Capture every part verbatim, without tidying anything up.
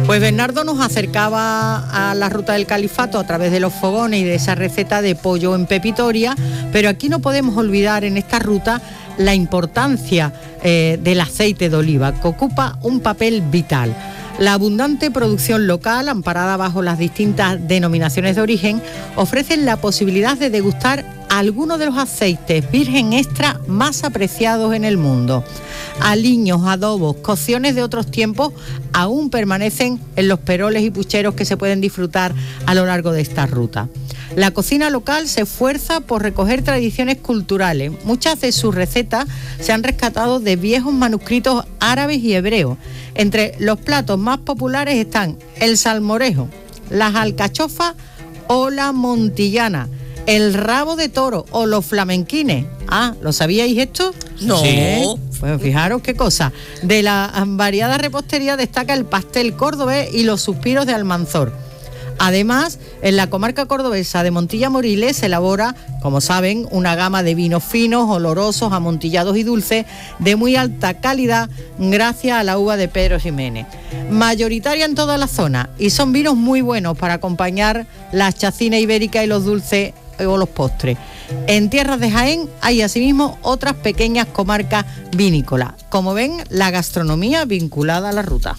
Pues Bernardo nos acercaba a la ruta del Califato a través de los fogones y de esa receta de pollo en pepitoria, pero aquí no podemos olvidar en esta ruta la importancia eh, del aceite de oliva, que ocupa un papel vital. La abundante producción local, amparada bajo las distintas denominaciones de origen, ofrecen la posibilidad de degustar algunos de los aceites virgen extra más apreciados en el mundo. Aliños, adobos, cocciones de otros tiempos aún permanecen en los peroles y pucheros que se pueden disfrutar a lo largo de esta ruta. La cocina local se esfuerza por recoger tradiciones culturales. Muchas de sus recetas se han rescatado de viejos manuscritos árabes y hebreos. Entre los platos más populares están el salmorejo, las alcachofas o la montillana, el rabo de toro o los flamenquines. Ah, ¿lo sabíais esto? No. Sí. Pues fijaros qué cosa. De la variada repostería destaca el pastel cordobés y los suspiros de Almanzor. Además, en la comarca cordobesa de Montilla Moriles se elabora, como saben, una gama de vinos finos, olorosos, amontillados y dulces de muy alta calidad gracias a la uva de Pedro Ximénez. Mayoritaria en toda la zona y son vinos muy buenos para acompañar las chacinas ibéricas y los dulces o los postres. En tierras de Jaén hay asimismo otras pequeñas comarcas vinícolas. Como ven, la gastronomía vinculada a la ruta.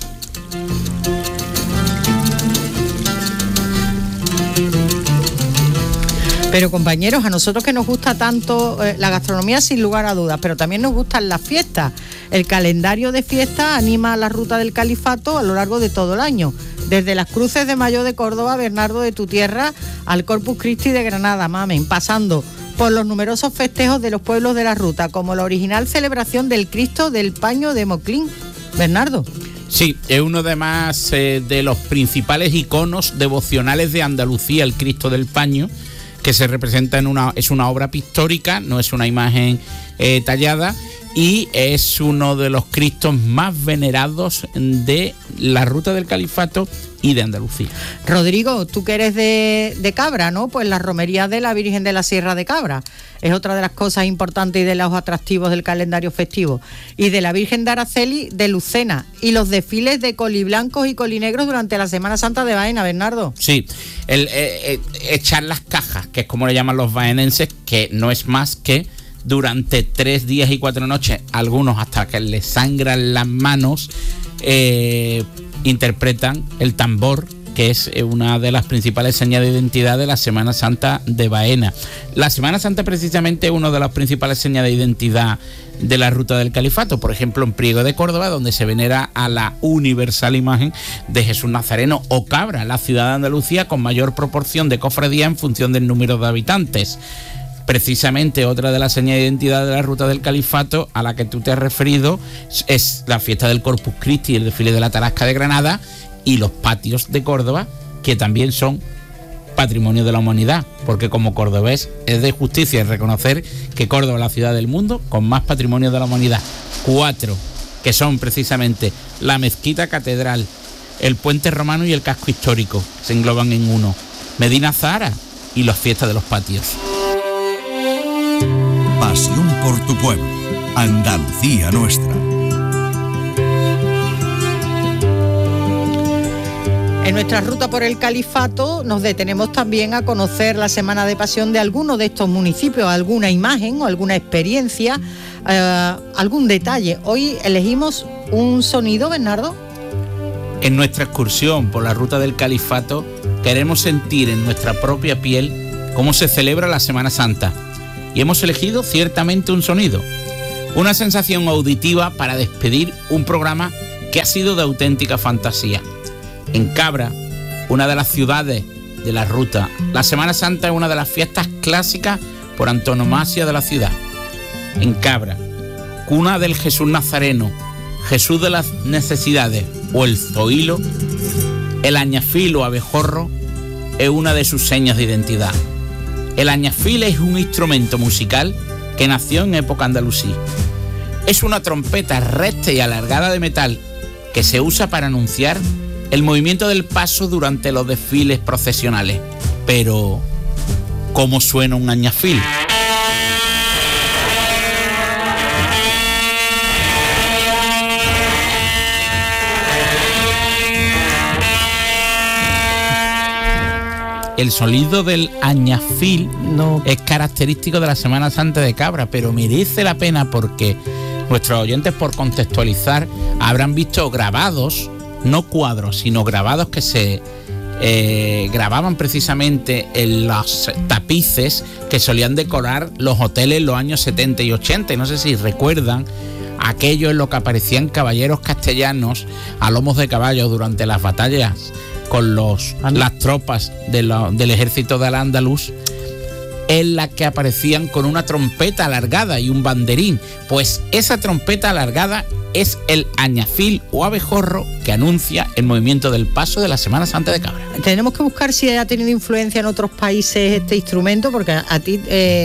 Pero compañeros, a nosotros que nos gusta tanto eh, la gastronomía sin lugar a dudas, pero también nos gustan las fiestas. El calendario de fiestas anima a la ruta del Califato a lo largo de todo el año. Desde las Cruces de Mayo de Córdoba, Bernardo, de tu tierra, al Corpus Christi de Granada, mamen, pasando por los numerosos festejos de los pueblos de la ruta, como la original celebración del Cristo del Paño de Moclín. Bernardo. Sí, es uno de más eh, de los principales iconos devocionales de Andalucía, el Cristo del Paño, que se representa en una, es una obra pictórica, no es una imagen eh, tallada, y es uno de los Cristos más venerados de la ruta del Califato y de Andalucía. Rodrigo, tú que eres de, de Cabra, ¿no? Pues la romería de la Virgen de la Sierra de Cabra es otra de las cosas importantes y de los atractivos del calendario festivo. Y de la Virgen de Araceli de Lucena, y los desfiles de coliblancos y colinegros durante la Semana Santa de Baena, Bernardo. Sí, el, eh, eh, echar las cajas, que es como le llaman los baenenses, que no es más que durante tres días y cuatro noches, algunos hasta que les sangran las manos, eh, interpretan el tambor, que es una de las principales señas de identidad de la Semana Santa de Baena. La Semana Santa precisamente es una de las principales señas de identidad de la ruta del Califato. Por ejemplo, en Priego de Córdoba, donde se venera a la universal imagen de Jesús Nazareno, o Cabra, la ciudad de Andalucía con mayor proporción de cofradías en función del número de habitantes. Precisamente otra de las señas de identidad de la ruta del Califato a la que tú te has referido es la fiesta del Corpus Christi, el desfile de la Tarasca de Granada y los patios de Córdoba, que también son patrimonio de la humanidad, porque como cordobés es de justicia reconocer que Córdoba es la ciudad del mundo con más patrimonio de la humanidad. Cuatro, que son precisamente la mezquita catedral, el puente romano y el casco histórico, se engloban en uno, Medina Zahara y las fiestas de los patios. Pasión por tu pueblo, Andalucía nuestra. En nuestra ruta por el Califato nos detenemos también a conocer la Semana de Pasión de alguno de estos municipios, alguna imagen o alguna experiencia, eh, algún detalle. Hoy elegimos un sonido, Bernardo. En nuestra excursión por la ruta del Califato queremos sentir en nuestra propia piel cómo se celebra la Semana Santa. Y hemos elegido ciertamente un sonido, una sensación auditiva para despedir un programa que ha sido de auténtica fantasía. En Cabra, una de las ciudades de la ruta, la Semana Santa es una de las fiestas clásicas por antonomasia de la ciudad. En Cabra, cuna del Jesús Nazareno, Jesús de las Necesidades o el Zoilo, el añafil o abejorro es una de sus señas de identidad. El añafil es un instrumento musical que nació en época andalusí. Es una trompeta recta y alargada de metal que se usa para anunciar el movimiento del paso durante los desfiles procesionales. Pero, ¿cómo suena un añafil? el sonido del añafil No. es característico de la Semana Santa de Cabra, pero merece la pena porque nuestros oyentes, por contextualizar, habrán visto grabados, no cuadros, sino grabados que se eh, grababan precisamente en los tapices que solían decorar los hoteles en los años setenta y ochenta. Y no sé si recuerdan aquello en lo que aparecían caballeros castellanos a lomos de caballo durante las batallas con los, las tropas de lo, del ejército de Al-Ándalus, en la que aparecían con una trompeta alargada y un banderín. Pues esa trompeta alargada es el añafil o abejorro que anuncia el movimiento del paso de la Semana Santa de Cabra. Tenemos que buscar si ha tenido influencia en otros países este instrumento, porque a, a ti...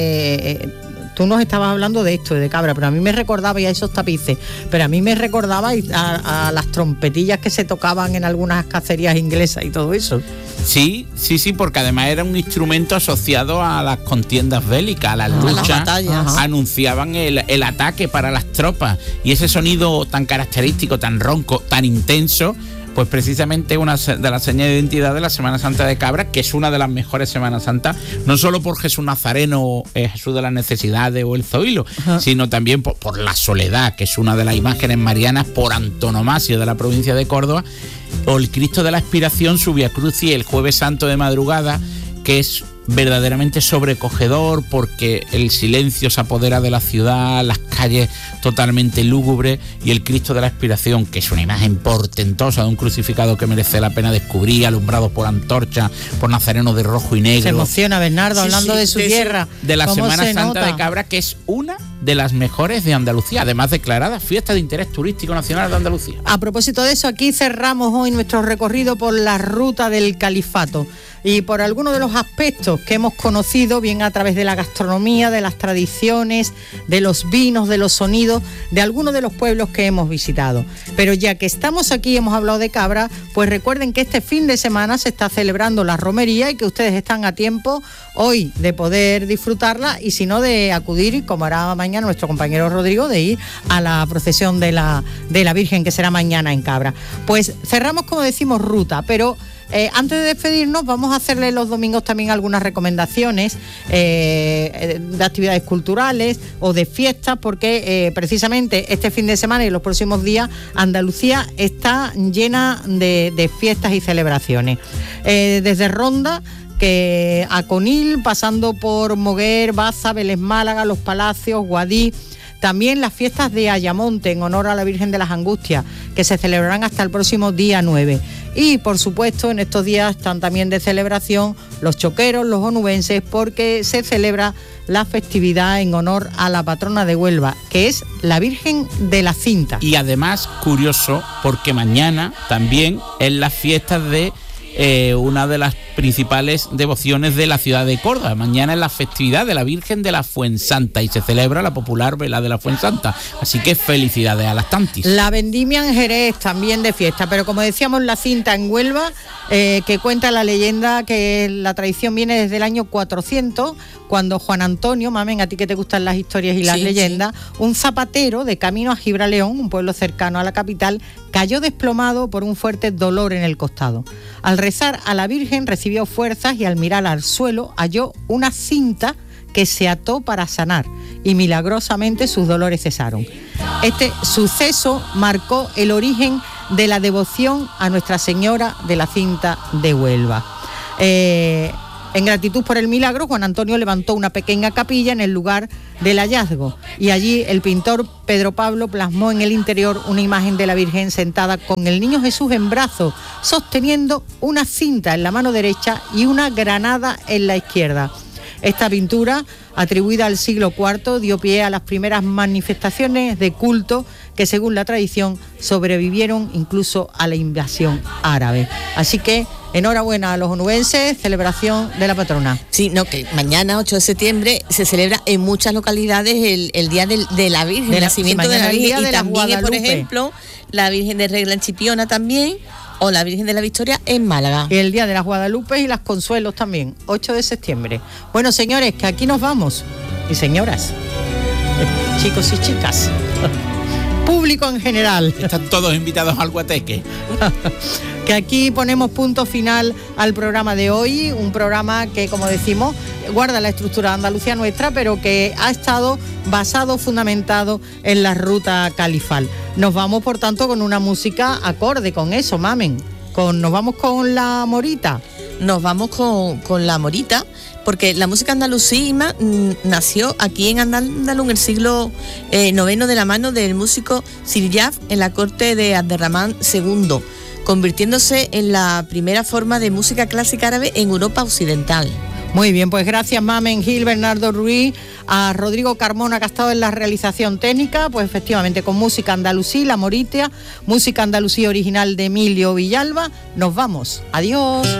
Eh, eh, Tú nos estabas hablando de esto, de Cabra, pero a mí me recordaba ya esos tapices, pero a mí me recordaba a, a las trompetillas que se tocaban en algunas cacerías inglesas y todo eso. Sí, sí, sí, porque además era un instrumento asociado a las contiendas bélicas, a las Ah, luchas, las batallas. anunciaban el, el ataque para las tropas, y ese sonido tan característico, tan ronco, tan intenso, pues precisamente una de las señales de identidad de la Semana Santa de Cabra, que es una de las mejores Semanas Santas, no solo por Jesús Nazareno, eh, Jesús de las Necesidades o el Zoilo, ajá, sino también por, por la Soledad, que es una de las imágenes marianas por antonomasia de la provincia de Córdoba, o el Cristo de la Expiración, su Vía Crucis, el Jueves Santo de madrugada, que es verdaderamente sobrecogedor porque el silencio se apodera de la ciudad, las calles totalmente lúgubres, y el Cristo de la Expiración, que es una imagen portentosa de un crucificado que merece la pena descubrir, alumbrado por antorchas, por nazarenos de rojo y negro. Se emociona Bernardo, sí, hablando sí, de su de tierra. De la Semana Santa nota? de Cabra, que es una de las mejores de Andalucía, además declarada fiesta de interés turístico nacional de Andalucía. A propósito de eso, aquí cerramos hoy nuestro recorrido por la ruta del Califato y por algunos de los aspectos que hemos conocido, bien a través de la gastronomía, de las tradiciones, de los vinos, de los sonidos, de algunos de los pueblos que hemos visitado. Pero ya que estamos aquí y hemos hablado de Cabra, pues recuerden que este fin de semana se está celebrando la romería y que ustedes están a tiempo hoy de poder disfrutarla, y si no, de acudir, como hará mañana nuestro compañero Rodrigo, de ir a la procesión de la, de la Virgen, que será mañana en Cabra. Pues cerramos, como decimos, ruta, pero Eh, antes de despedirnos, vamos a hacerle los domingos también algunas recomendaciones eh, de actividades culturales o de fiestas, porque eh, precisamente este fin de semana y los próximos días Andalucía está llena de, de fiestas y celebraciones. Eh, desde Ronda, que a Conil, pasando por Moguer, Baza, Vélez Málaga, Los Palacios, Guadí. También las fiestas de Ayamonte en honor a la Virgen de las Angustias, que se celebrarán hasta el próximo día nueve. Y por supuesto en estos días están también de celebración los choqueros, los onubenses, porque se celebra la festividad en honor a la patrona de Huelva, que es la Virgen de la Cinta. Y además, curioso, porque mañana también es la fiesta de Eh, una de las principales devociones de la ciudad de Córdoba. Mañana es la festividad de la Virgen de la Fuensanta y se celebra la popular vela de la Fuensanta. Así que felicidades a las tantis. La vendimia en Jerez también de fiesta, pero como decíamos, la Cinta en Huelva, eh, que cuenta la leyenda que la tradición viene desde el año cuatrocientos, cuando Juan Antonio, mamen, a ti que te gustan las historias y las sí, leyendas, sí. un zapatero de camino a Gibraleón, un pueblo cercano a la capital, cayó desplomado por un fuerte dolor en el costado. Al rezar a la Virgen recibió fuerzas y al mirar al suelo halló una cinta que se ató para sanar y milagrosamente sus dolores cesaron. Este suceso marcó el origen de la devoción a Nuestra Señora de la Cinta de Huelva. Eh, En gratitud por el milagro, Juan Antonio levantó una pequeña capilla en el lugar del hallazgo y allí el pintor Pedro Pablo plasmó en el interior una imagen de la Virgen sentada con el niño Jesús en brazos, sosteniendo una cinta en la mano derecha y una granada en la izquierda. Esta pintura, atribuida al siglo cuarto, dio pie a las primeras manifestaciones de culto que, según la tradición, sobrevivieron incluso a la invasión árabe. Así que enhorabuena a los onubenses, celebración de la patrona. Sí, no, que mañana, ocho de septiembre, se celebra en muchas localidades el, el Día del, de la Virgen, el nacimiento sí, de la Virgen, de y la también, por ejemplo, la Virgen de Regla en Chipiona también, o la Virgen de la Victoria en Málaga. Y el Día de las Guadalupe y las Consuelos también, ocho de septiembre. Bueno, señores, que aquí nos vamos. Y señoras, chicos y chicas, público en general. Están todos invitados al guateque. Que aquí ponemos punto final al programa de hoy, un programa que, como decimos, guarda la estructura de Andalucía nuestra, pero que ha estado basado, fundamentado en la ruta califal. Nos vamos, por tanto, con una música acorde con eso, mamen. Con, nos vamos con la morita. Nos vamos con, con la morita, porque la música andalusí mmm, nació aquí en Andaluz en el siglo eh, noveno de la mano del músico Siryaf en la corte de Abderramán segundo, convirtiéndose en la primera forma de música clásica árabe en Europa occidental. Muy bien, pues gracias Mamen Gil, Bernardo Ruiz, a Rodrigo Carmona, que ha estado en la realización técnica, pues efectivamente con música andalusí, la morita, música andalusí original de Emilio Villalba. Nos vamos, adiós.